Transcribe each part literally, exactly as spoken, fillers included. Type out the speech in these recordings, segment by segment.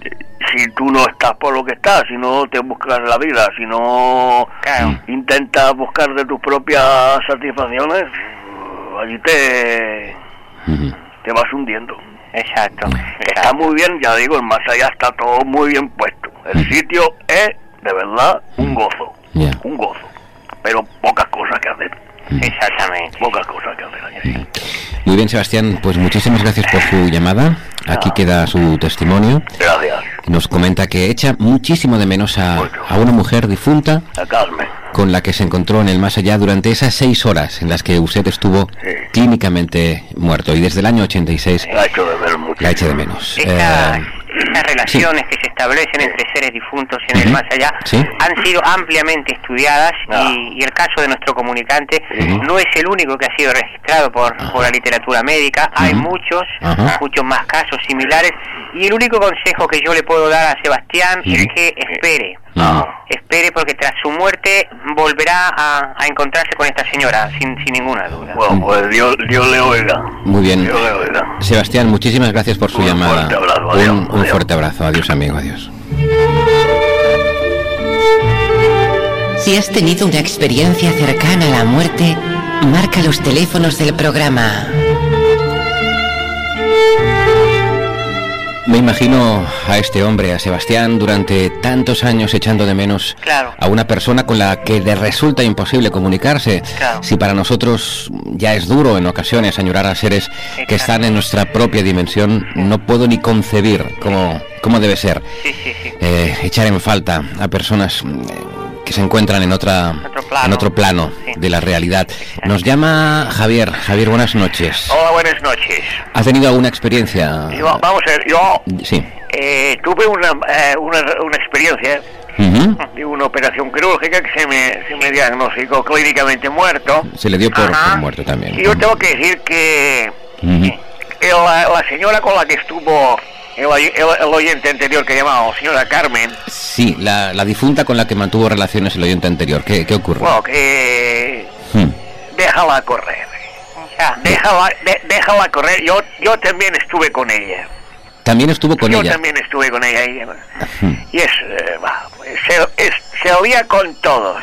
si tú no estás por lo que estás, si no te buscas la vida, si no Claro. intentas buscar de tus propias satisfacciones, allí te, Ujú. te vas hundiendo. Exacto. Está exacto. muy bien, ya digo, el más allá está todo muy bien puesto. El sitio es, de verdad, un gozo. Ya. Un gozo. Pero pocas cosas que hacer. Exactamente. Pocas cosas que hacer allí. Muy bien, Sebastián, pues muchísimas gracias por su llamada. Aquí queda su testimonio. Gracias. Nos comenta que echa muchísimo de menos a, a una mujer difunta A Carmen. con la que se encontró en el más allá durante esas seis horas en las que usted estuvo Sí. clínicamente muerto, y desde el año ochenta y seis La he hecho de ver mucho. la echa de menos. Esta- Eh, Estas relaciones que se establecen entre seres difuntos en Ujú. el más allá Sí. han sido ampliamente estudiadas Ah. y, y el caso de nuestro comunicante Ujú. no es el único que ha sido registrado por, Ajá. por la literatura médica. Hay Ujú. muchos, Ajá. muchos más casos similares, y el único consejo que yo le puedo dar a Sebastián Ujú. es que espere. Ujú. Espere, porque tras su muerte volverá a, a encontrarse con esta señora, sin, sin ninguna duda. Bueno, pues Dios, Dios le oiga. Muy bien. Dios le oiga. Sebastián, muchísimas gracias por su Un llamada. fuerte abrazo, adiós, un, un adiós. fuerte abrazo. Adiós, amigo. Adiós. Si has tenido una experiencia cercana a la muerte, marca los teléfonos del programa. Me imagino a este hombre, a Sebastián, durante tantos años echando de menos Claro. a una persona con la que le resulta imposible comunicarse. Claro. Si para nosotros ya es duro en ocasiones añorar a seres que Exacto. están en nuestra propia dimensión, no puedo ni concebir cómo, cómo debe ser Sí, sí, sí. eh, echar en falta a personas mm, eh, que se encuentran en otra Otro plano. en otro plano Sí. de la realidad. Nos llama Javier. Javier, buenas noches. Hola, buenas noches. ¿Ha tenido alguna experiencia? Yo, vamos a ver, yo Sí. eh, tuve una, eh, una, una experiencia Ujú. de una operación quirúrgica que se me, se me diagnosticó clínicamente muerto. Se le dio por, Ajá. por muerto también. Y yo tengo que decir que, Ujú. que la, la señora con la que estuvo, el, oy- el, el oyente anterior que llamaba, señora Carmen, Sí, la, la difunta con la que mantuvo relaciones el oyente anterior. ¿Qué, qué ocurre? bueno, que Hmm. déjala correr. Ya. Déjala, de- déjala correr. Yo, yo también estuve con ella. También estuvo con yo ella. también estuve con ella. Y, Hmm. y es, eh, va, pues, se, es, se oía con todos.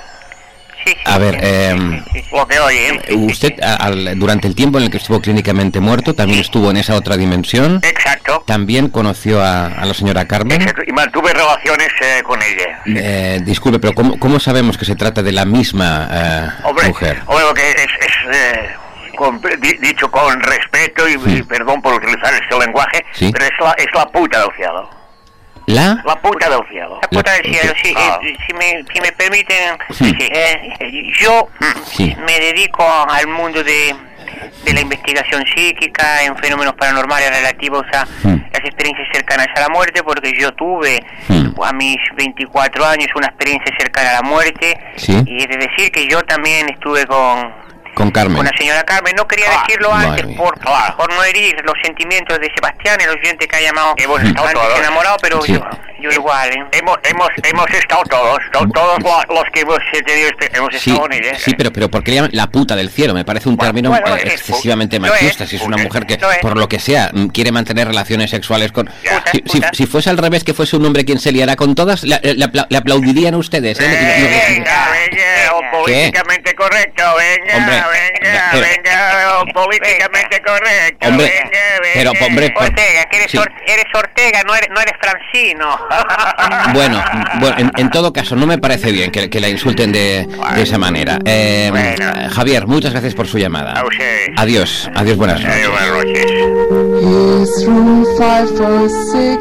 Sí, sí, A ver, sí, eh, sí, sí, sí. Lo que oyen. Usted, a- al- durante el tiempo en el que estuvo clínicamente muerto, también estuvo en esa otra dimensión. Exacto. También conoció a, a la señora Carmen. Exacto. Y mantuve relaciones eh, con ella. Eh, disculpe, pero ¿cómo, cómo sabemos que se trata de la misma eh, Hombre, mujer? hombre, lo que es, es eh, con- di- dicho con respeto y, Sí. y perdón por utilizar este lenguaje, Sí. pero es la, es la puta del cielo. ¿La? La puta del cielo. La puta del La- cielo, sí, Ah. eh, si, me, si me permiten, Sí. eh, yo Sí. me dedico al mundo de, de la investigación psíquica en fenómenos paranormales relativos a Hmm. las experiencias cercanas a la muerte, porque yo tuve Hmm. a mis veinticuatro años una experiencia cercana a la muerte, Sí. y es de decir que yo también estuve con... Con Carmen. Con la señora Carmen. No quería Ah, decirlo madre antes mía. por, por no herir los sentimientos de Sebastián, el oyente que ha llamado Hemos estado antes todos. enamorado, pero Sí. yo, yo igual, ¿eh? Hemos, hemos, hemos estado todos, to- todos lo- los que hemos tenido este, hemos Sí, estado con ella. sí, pero, pero ¿por qué le llaman la puta del cielo? Me parece un Bueno, término bueno, eh, es- excesivamente lo es, machista. Si es una porque mujer que, lo es. por lo que sea, mm, quiere mantener relaciones sexuales con... Puta, Si, si- puta. si fuese al revés, que fuese un hombre quien se liara con todas, le, le apla- le aplaudirían ustedes. ¿eh? Venga, venga, venga. lo políticamente correcto, venga, Hombre, venga, pero- venga, lo políticamente correcto, Hombre, venga, venga. pero, hombre, por- Ortega, que eres, Sí. Or- eres Ortega, no eres, no eres Francino. Bueno, bueno en, en todo caso, no me parece bien que, que la insulten de, de esa manera. Eh, Bueno. Javier, muchas gracias por su llamada. A ustedes. Adiós, adiós, buenas noches. Adiós, buenas noches. Here's room five four six.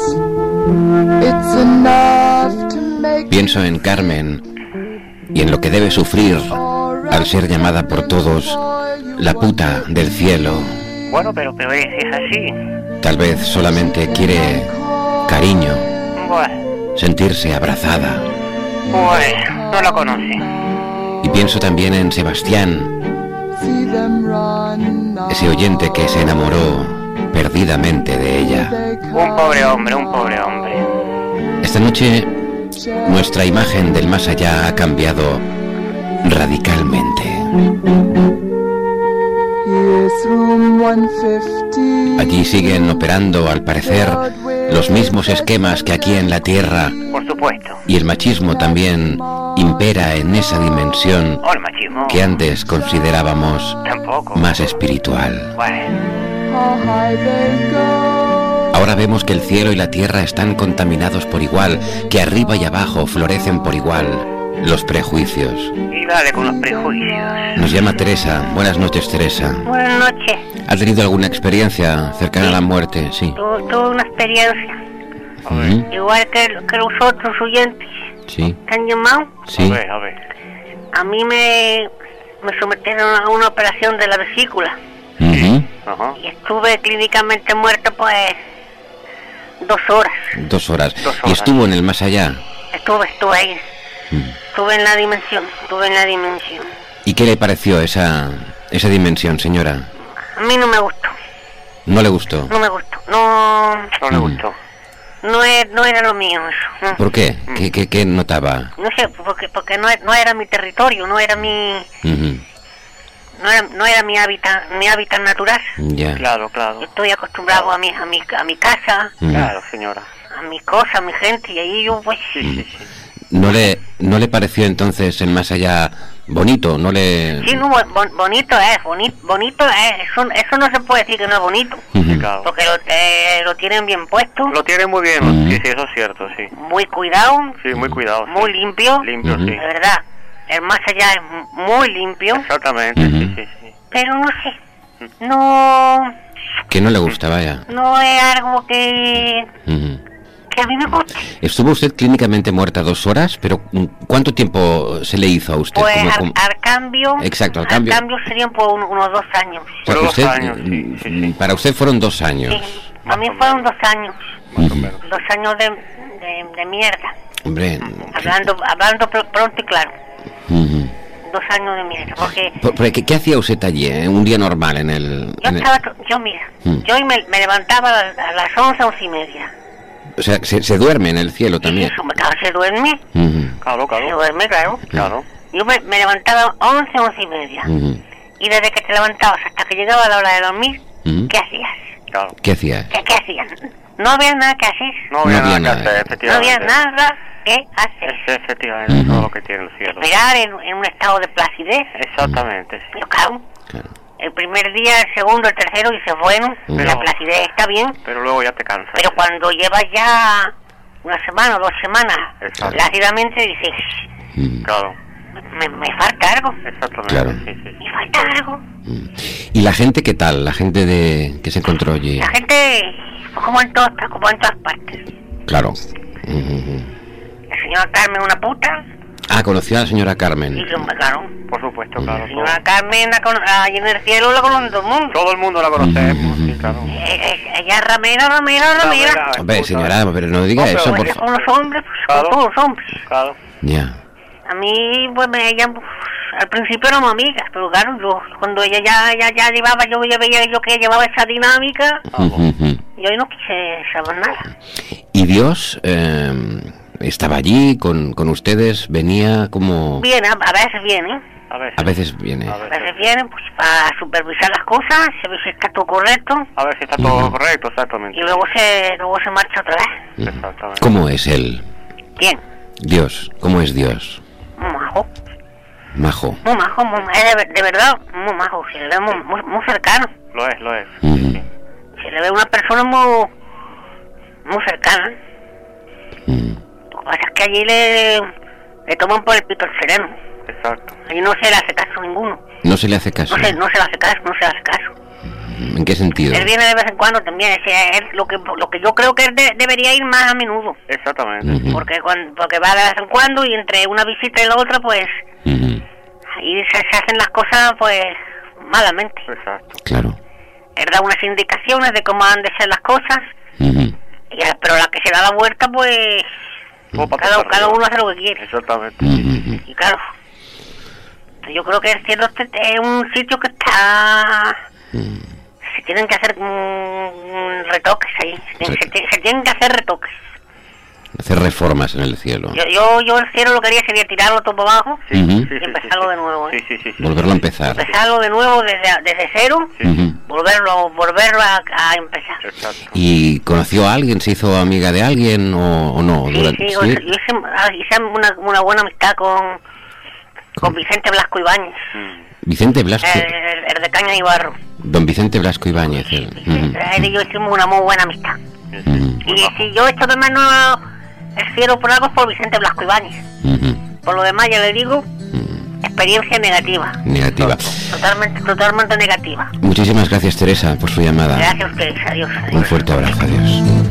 It's enough to make Pienso en Carmen y en lo que debe sufrir al ser llamada por todos la puta del cielo. Bueno, pero, pero es, es así. Tal vez solamente quiere cariño, Bueno, sentirse abrazada. pues no la conoce. Y pienso también en Sebastián, see them run now. ese oyente que se enamoró perdidamente de ella. Un pobre hombre, un pobre hombre. Esta noche nuestra imagen del más allá ha cambiado radicalmente. Here's room one fifty. Allí siguen operando, al parecer, los mismos esquemas que aquí en la Tierra, Por supuesto. y el machismo también impera en esa dimensión Oh, el machismo. que antes considerábamos Tampoco. más espiritual. Bueno, How high they go. Ahora vemos que el cielo y la tierra están contaminados por igual, que arriba y abajo florecen por igual los prejuicios. y dale con los prejuicios. Nos llama Teresa. Buenas noches, Teresa. Buenas noches. ¿Ha tenido alguna experiencia cercana a la muerte? Sí. Tu- Tuve una experiencia, Ujú. igual que, que los otros oyentes Sí. que han llamado. Sí. A ver, a ver. A mí me, me sometieron a una operación de la vesícula Ujú. Ajá. y estuve clínicamente muerto pues dos horas. Dos horas. Dos Y horas. estuvo en el más allá. Estuve, estuve ahí. Mm. Estuve en la dimensión, estuve en la dimensión. ¿Y qué le pareció esa esa dimensión, señora? A mí no me gustó, ¿No le gustó? no me gustó. No, No le Mm. gustó. no, es, no era lo mío eso. No, ¿Por qué? ¿Qué, qué, qué notaba? no sé, porque porque no, e- no era mi territorio, no era mi Ujú. no era, no era mi hábitat, mi hábitat natural. Ya. Claro, claro. Yo estoy acostumbrado a mi a mi a mi casa, Ujú. Claro, señora. a mis cosas, a mi gente, y ahí yo pues Sí, sí, sí. ¿No le no le pareció entonces el más allá bonito? ¿No le...? sí, no, bon- bonito es, bonito, bonito es, eso, eso no se puede decir que no es bonito, Ujú. Claro. porque lo, eh, lo tienen bien puesto, Lo tiene muy bien, Mm. sí, sí, eso es cierto, sí. muy cuidado, Sí, muy cuidado. sí. muy limpio, Limpio, Ujú. sí. de verdad, el más allá es mu- muy limpio, Exactamente, Ujú. sí, sí, sí. pero no sé, no, Que no le gusta, vaya. no es algo que, Ujú. que a mí me guste. Estuvo usted clínicamente muerta dos horas, pero ¿cuánto tiempo se le hizo a usted? Pues ¿Cómo- al, cómo? al cambio, Exacto, al cambio. serían por un- unos dos años. O sea, Fueron que dos usted, años, sí, mm, sí, sí. Para usted fueron dos años. Sí, a Más mí o fueron menos. dos años, Más o Ujú. menos. dos años de, de, de mierda, Hombre, hablando hablando pr- pronto y claro, ujú. dos años de mierda, porque Por- por- ¿Qué, qué hacía usted allí, eh? Un día normal en el... yo en el- estaba, to- yo mira, Mm. yo me, me levantaba a las- a las once, once y media, O sea, se, se duerme en el cielo y también. eso, me claro, se duerme, Ujú. Claro, se claro. duerme, claro, Claro. yo me, me levantaba once, once y media, Ujú. y desde que te levantabas hasta que llegaba la hora de dormir, Ujú. ¿qué hacías? Claro. ¿Qué hacía? ¿Qué, qué hacías? No había nada que hacer, No había No había nada que nada. hacer, no efectivamente. había nada que hacer. Es efectivamente Ujú. todo lo que tiene el cielo. Esperar en, en un estado de placidez. Exactamente, sí. Pero claro, Claro. el primer día, el segundo, el tercero dices, bueno, Pero- la placidez está bien, Pero luego ya te cansas. pero cuando llevas ya una semana o dos semanas Exacto. plácidamente dices, Ujú. Claro, me, me falta algo, exactamente. Claro. Sí, sí. me falta algo. Ujú. ¿Y la gente qué tal? La gente de que se encontró allí. La gente, pues como en todas, como en todas partes. Claro. Ujú. La señora Carmen una puta, Ah, conoció a la señora y Carmen. yo, claro, Por supuesto, claro. la Todo, señora Carmen la cono- allí en el cielo la conoce todo el mundo. todo el mundo la conocemos, sí, claro. Eh, eh, Ella es ramera, ramera, ramera. Ramera. Hombre, Escucha. señora, pero no diga No, pero eso, es por Pues favor. con los hombres, pues Claro. con todos los hombres. Claro. Ya. A mí, pues, me, ella, pues, al principio éramos amigas, pero claro, yo, cuando ella ya, ya, ya llevaba, yo ya veía yo que llevaba esa dinámica, Ujú, ujú. yo no quise saber nada. ¿Y Dios eh, estaba allí con, con ustedes? ¿Venía como...? Viene, a, a veces viene, A ver. A veces viene. A a ver, veces viene, pues, para supervisar las cosas, se ve si está todo correcto, a ver si está todo correcto, exactamente. y luego se, luego se marcha otra vez. Exactamente. ¿Cómo es él? ¿Quién? Dios. ¿Cómo es Dios? Muy majo, Majo. muy majo, muy, es de, de verdad, muy majo, se le ve muy, muy, muy cercano. Lo es, lo es. Ujú. Se le ve una persona muy, muy cercana. Ujú. Lo que pasa es que allí le, le toman por el pito el sereno. Exacto. Allí no se le hace caso a ninguno. No se le hace caso. No se, no se le hace caso, no se le hace caso. ¿En qué sentido? Él viene de vez en cuando también. Ese es lo que lo que yo creo que él de- debería ir más a menudo. Exactamente. Ujú. Porque cuando, porque va de vez en cuando y entre una visita y la otra, pues, Ujú. ahí se, se hacen las cosas, pues, malamente. Exacto. Claro. Él da unas indicaciones de cómo han de ser las cosas, Ujú. y, pero la que se da la vuelta, pues, Todo para cada, atrás, cada arriba. uno hace lo que quiere. Exactamente. Ujú. Y claro, yo creo que el cielo este es un sitio que está... Se tienen que hacer mm, retoques ahí, se, tienen- se tienen- se tienen que hacer retoques. Hacer reformas en el cielo. Yo, yo, yo el cielo lo quería sería tirarlo todo para abajo Ujú. y empezarlo de nuevo, ¿eh? Volverlo a empezar. Empezarlo de nuevo desde, desde cero Ujú. volverlo, volverlo a, a empezar. Exacto. ¿Y conoció a alguien? ¿Se hizo amiga de alguien o, o no? Sí, Durante- sí, yo, yo hice, hice una, una buena amistad con, con Vicente Blasco Ibáñez, Vicente Blasco. el, el, el de Caña y Barro. Don Vicente Blasco Ibáñez. él. Sí, Ujú. él y yo hicimos una muy buena amistad. Ujú. Y si yo echo de menos el cielo por algo es por Vicente Blasco Ibáñez. Ujú. Por lo demás, ya le digo, experiencia negativa. Negativa. Totalmente, totalmente negativa. Muchísimas gracias, Teresa, por su llamada. Gracias a ustedes, adiós. Un adiós. fuerte abrazo, adiós.